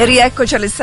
E rieccoci alle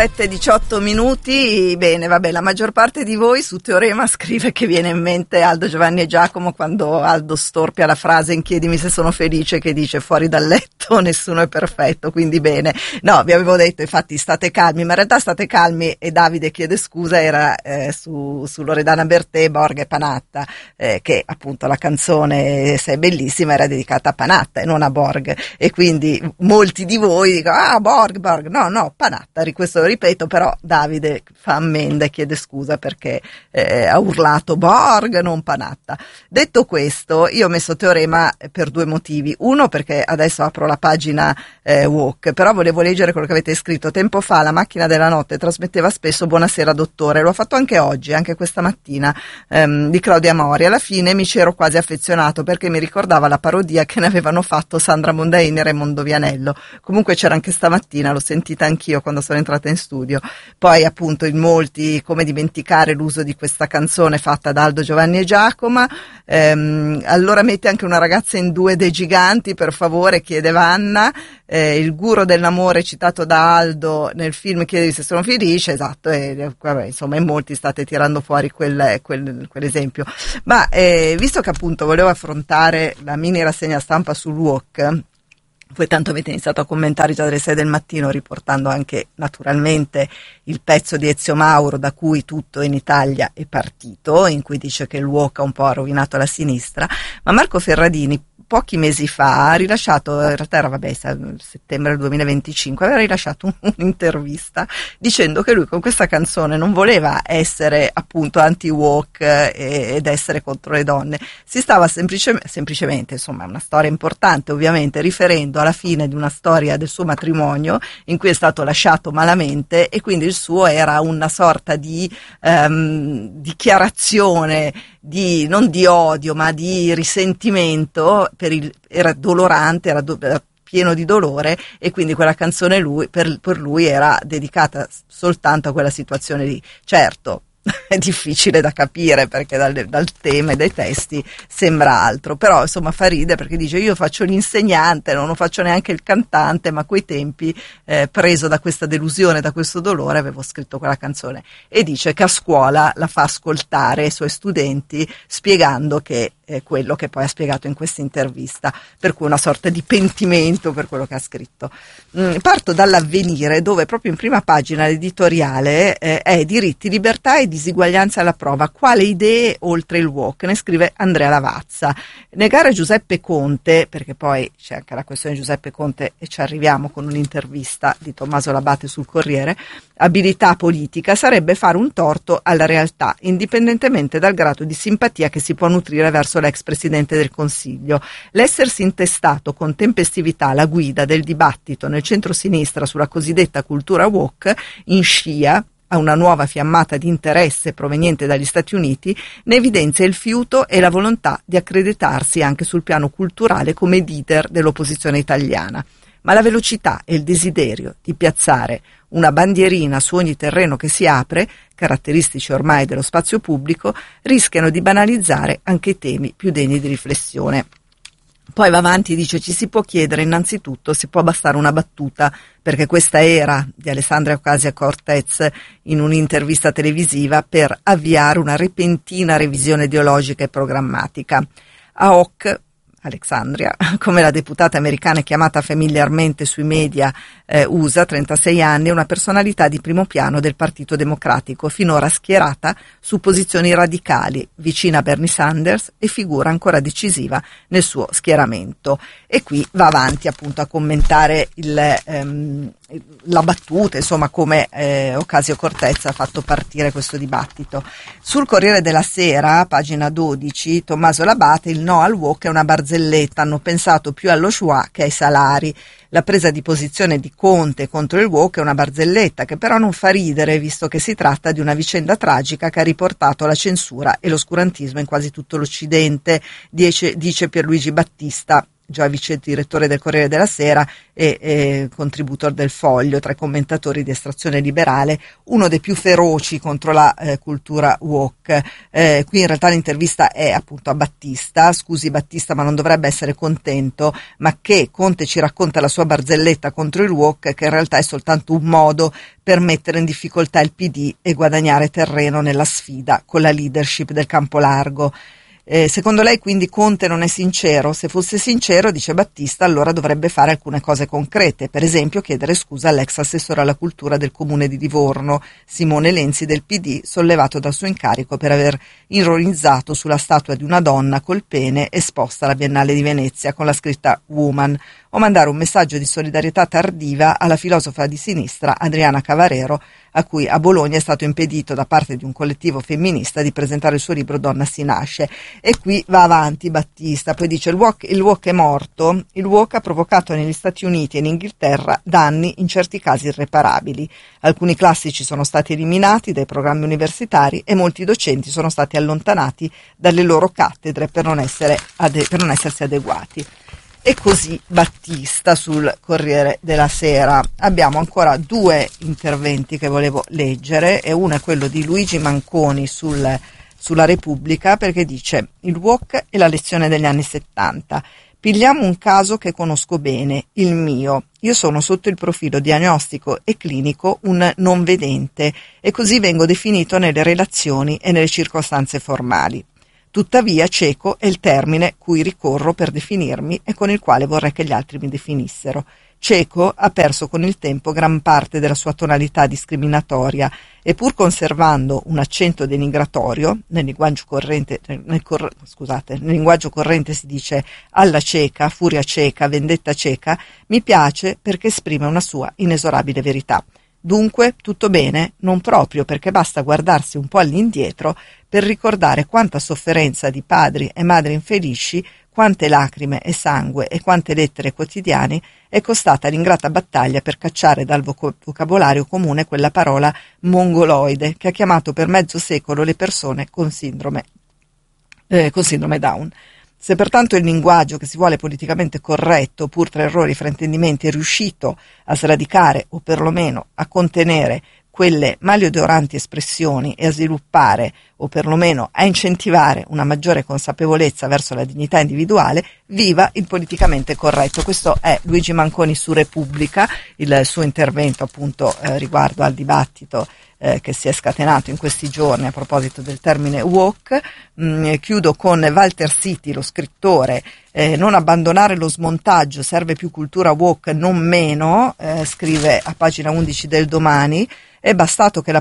7:18. Bene, vabbè, la maggior parte di voi su Teorema scrive che viene in mente Aldo, Giovanni e Giacomo quando Aldo storpia la frase in Chiedimi se sono felice, che dice fuori dal letto nessuno è perfetto, quindi bene. No, vi avevo detto infatti state calmi, ma in realtà state calmi e Davide chiede scusa, era su Loredana Bertè, Borg e Panatta, che appunto la canzone, se è bellissima, era dedicata a Panatta e non a Borg, e quindi molti di voi dicono Borg, no, Panatta, questo lo ripeto, però Davide fa ammenda e chiede scusa perché ha urlato Borg, non Panatta. Detto questo, io ho messo Teorema per due motivi. Uno, perché adesso apro la pagina Walk, però volevo leggere quello che avete scritto. Tempo fa La macchina della notte trasmetteva spesso Buonasera dottore, lo ha fatto anche oggi, anche questa mattina, di Claudia Mori. Alla fine mi c'ero quasi affezionato perché mi ricordava la parodia che ne avevano fatto Sandra Mondaini e Raimondo Vianello. Comunque c'era anche stamattina, l'ho sentita anch'io quando sono entrata in studio. Poi appunto in molti, come dimenticare l'uso di questa canzone fatta da Aldo, Giovanni e Giacomo. Allora mette anche Una ragazza in due dei Giganti, per favore, chiede Vanna. Il guru dell'amore citato da Aldo nel film Chiedi se sono felice, esatto, vabbè, insomma in molti state tirando fuori quell'esempio. Ma visto che appunto volevo affrontare la mini rassegna stampa sul Walk, voi tanto avete iniziato a commentare già dalle 6 del mattino, riportando anche naturalmente il pezzo di Ezio Mauro da cui tutto in Italia è partito, in cui dice che il Walk ha un po' rovinato la sinistra, ma Marco Ferradini pochi mesi fa ha rilasciato, in realtà era settembre del 2025, aveva rilasciato un'intervista dicendo che lui con questa canzone non voleva essere appunto anti-walk ed essere contro le donne, si stava semplicemente, insomma, una storia importante ovviamente, riferendo alla fine di una storia del suo matrimonio in cui è stato lasciato malamente, e quindi il suo era una sorta di dichiarazione non di odio ma di risentimento, era dolorante, era pieno di dolore, e quindi quella canzone per lui era dedicata soltanto a quella situazione lì. Certo, è difficile da capire perché dal tema e dai testi sembra altro, però insomma fa ridere perché dice io faccio l'insegnante, non faccio neanche il cantante, ma a quei tempi preso da questa delusione, da questo dolore, avevo scritto quella canzone, e dice che a scuola la fa ascoltare ai suoi studenti spiegando che quello che poi ha spiegato in questa intervista, per cui una sorta di pentimento per quello che ha scritto. Parto dall'Avvenire, dove proprio in prima pagina l'editoriale è diritti, libertà e disuguaglianza alla prova, quale idee oltre il Walk, ne scrive Andrea Lavazza. Negare Giuseppe Conte, perché poi c'è anche la questione di Giuseppe Conte e ci arriviamo con un'intervista di Tommaso Labate sul Corriere, abilità politica, sarebbe fare un torto alla realtà, indipendentemente dal grado di simpatia che si può nutrire verso l'ex Presidente del Consiglio. L'essersi intestato con tempestività la guida del dibattito nel centro-sinistra sulla cosiddetta cultura woke, in scia a una nuova fiammata di interesse proveniente dagli Stati Uniti, ne evidenzia il fiuto e la volontà di accreditarsi anche sul piano culturale come leader dell'opposizione italiana. Ma la velocità e il desiderio di piazzare una bandierina su ogni terreno che si apre, caratteristici ormai dello spazio pubblico, rischiano di banalizzare anche i temi più degni di riflessione. Poi va avanti e dice: ci si può chiedere innanzitutto se può bastare una battuta, perché questa era di Alessandria Ocasio-Cortez in un'intervista televisiva, per avviare una repentina revisione ideologica e programmatica. A hoc Alexandria, come la deputata americana è chiamata familiarmente sui media USA, 36 anni, è una personalità di primo piano del Partito Democratico, finora schierata su posizioni radicali, vicina a Bernie Sanders e figura ancora decisiva nel suo schieramento. E qui va avanti appunto a commentare la battuta, insomma, come Ocasio-Cortez ha fatto partire questo dibattito. Sul Corriere della Sera, pagina 12, Tommaso Labate: il no al walk è una barzelletta, hanno pensato più allo schwa che ai salari. La presa di posizione di Conte contro il walk è una barzelletta che però non fa ridere, visto che si tratta di una vicenda tragica che ha riportato la censura e l'oscurantismo in quasi tutto l'Occidente, dice Pierluigi Battista già vice direttore del Corriere della Sera e contributor del Foglio, tra i commentatori di estrazione liberale, uno dei più feroci contro la cultura woke. Qui in realtà l'intervista è appunto a Battista. Scusi Battista, ma non dovrebbe essere contento, ma che Conte ci racconta la sua barzelletta contro il woke, che in realtà è soltanto un modo per mettere in difficoltà il PD e guadagnare terreno nella sfida con la leadership del campo largo. Secondo lei quindi Conte non è sincero? Se fosse sincero, dice Battista, allora dovrebbe fare alcune cose concrete, per esempio chiedere scusa all'ex assessore alla cultura del comune di Livorno, Simone Lenzi del PD, sollevato dal suo incarico per aver ironizzato sulla statua di una donna col pene esposta alla Biennale di Venezia con la scritta Woman, o mandare un messaggio di solidarietà tardiva alla filosofa di sinistra Adriana Cavarero, a cui a Bologna è stato impedito da parte di un collettivo femminista di presentare il suo libro Donna si nasce. E qui va avanti Battista, poi dice il woke è morto, il woke ha provocato negli Stati Uniti e in Inghilterra danni in certi casi irreparabili. Alcuni classici sono stati eliminati dai programmi universitari e molti docenti sono stati allontanati dalle loro cattedre per non essersi adeguati. E così Battista sul Corriere della Sera. Abbiamo ancora due interventi che volevo leggere, e uno è quello di Luigi Manconi sulla Repubblica, perché dice: il woke è la lezione degli anni 70. Pigliamo un caso che conosco bene, il mio. Io sono sotto il profilo diagnostico e clinico un non vedente e così vengo definito nelle relazioni e nelle circostanze formali. Tuttavia cieco è il termine cui ricorro per definirmi e con il quale vorrei che gli altri mi definissero. Cieco ha perso con il tempo gran parte della sua tonalità discriminatoria e pur conservando un accento denigratorio, nel linguaggio corrente si dice alla cieca, furia cieca, vendetta cieca, mi piace perché esprime una sua inesorabile verità. Dunque, tutto bene? Non proprio, perché basta guardarsi un po' all'indietro per ricordare quanta sofferenza di padri e madri infelici, quante lacrime e sangue e quante lettere quotidiane è costata l'ingrata battaglia per cacciare dal vocabolario comune quella parola mongoloide che ha chiamato per mezzo secolo le persone con sindrome Down. Se pertanto il linguaggio che si vuole politicamente corretto, pur tra errori e fraintendimenti, è riuscito a sradicare o perlomeno a contenere quelle maleodoranti espressioni e a sviluppare o perlomeno a incentivare una maggiore consapevolezza verso la dignità individuale, viva il politicamente corretto. Questo è Luigi Manconi su Repubblica, il suo intervento appunto riguardo al dibattito che si è scatenato in questi giorni a proposito del termine woke. Chiudo con Walter City, lo scrittore. Non abbandonare lo smontaggio, serve più cultura woke, non meno, scrive a pagina 11 del Domani. È bastato che la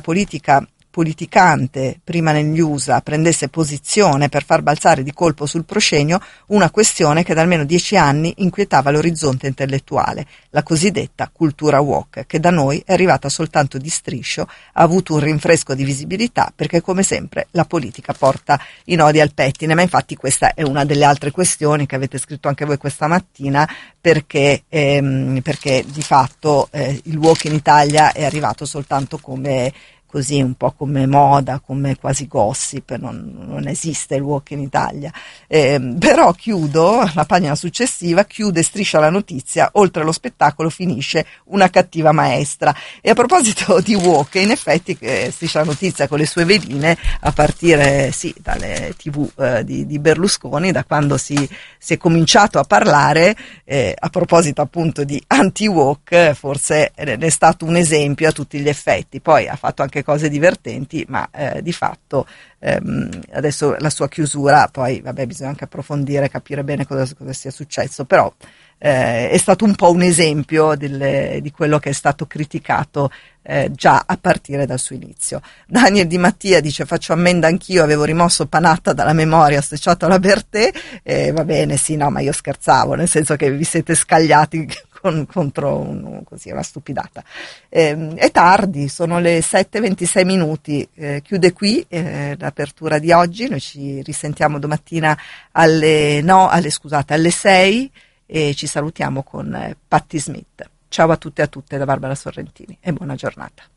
politicante, prima negli USA, prendesse posizione per far balzare di colpo sul proscenio una questione che da almeno 10 anni inquietava l'orizzonte intellettuale, la cosiddetta cultura woke, che da noi è arrivata soltanto di striscio, ha avuto un rinfresco di visibilità perché come sempre la politica porta i nodi al pettine. Ma infatti questa è una delle altre questioni che avete scritto anche voi questa mattina, perché di fatto il woke in Italia è arrivato soltanto come così un po' come moda, come quasi gossip, non esiste il woke in Italia. Però chiudo, la pagina successiva, chiude Striscia la notizia, oltre allo spettacolo finisce una cattiva maestra. E a proposito di woke, in effetti Striscia la notizia con le sue veline, a partire dalle TV di Berlusconi, da quando si è cominciato a parlare, a proposito appunto di anti-woke, forse è stato un esempio a tutti gli effetti. Poi ha fatto anche cose divertenti, ma di fatto adesso la sua chiusura, poi bisogna anche approfondire, capire bene cosa sia successo, però è stato un po' un esempio di quello che è stato criticato già a partire dal suo inizio. Daniel Di Mattia dice: faccio ammenda anch'io, avevo rimosso Panatta dalla memoria associata alla Bertè. Va bene, sì, no, ma io scherzavo, nel senso che vi siete scagliati contro una stupidata. È tardi, sono le 7:26 minuti, chiude qui l'apertura di oggi. Noi ci risentiamo domattina alle 6 e ci salutiamo con Patti Smith. Ciao a tutte e a tutte da Barbara Sorrentini e buona giornata.